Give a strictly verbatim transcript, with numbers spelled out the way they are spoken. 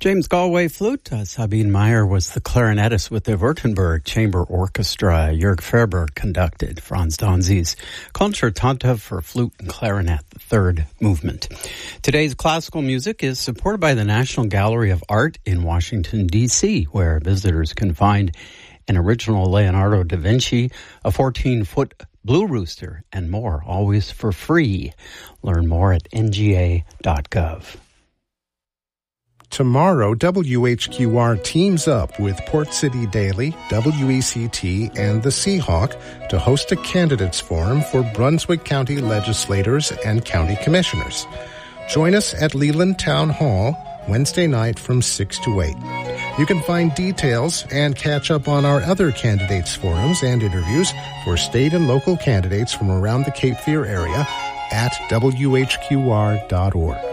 James Galway flute. Uh, Sabine Meyer was the clarinetist with the Württemberg Chamber Orchestra. Jörg Ferber conducted Franz Danzi's Concertanta for flute and clarinet, the third movement. Today's classical music is supported by the National Gallery of Art in Washington, D C, where visitors can find an original Leonardo da Vinci, a fourteen-foot blue rooster, and more, always for free. Learn more at N G A dot gov. Tomorrow, W H Q R teams up with Port City Daily, W E C T, and the Seahawk to host a candidates forum for Brunswick County legislators and county commissioners. Join us at Leland Town Hall Wednesday night from six to eight. You can find details and catch up on our other candidates forums and interviews for state and local candidates from around the Cape Fear area at W H Q R dot org.